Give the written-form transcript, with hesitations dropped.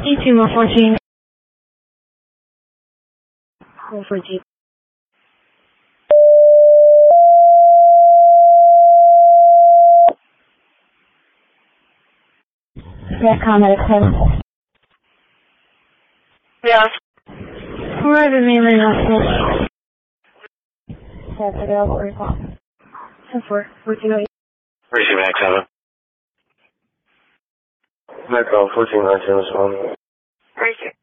E214. Hold for Jeep. Red Comet 10. Yes. Alright, mainly not. That's available response. 10-4, 1408. Receive Max 7. Echo 1419 responding. Receive.